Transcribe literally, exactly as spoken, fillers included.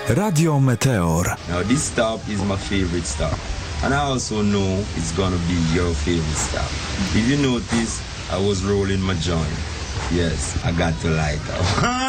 Radio Meteor. Now this stop is my favorite stop. And I also know it's gonna be your favorite stop. If you notice, I was rolling my joint. Yes, I got to light up.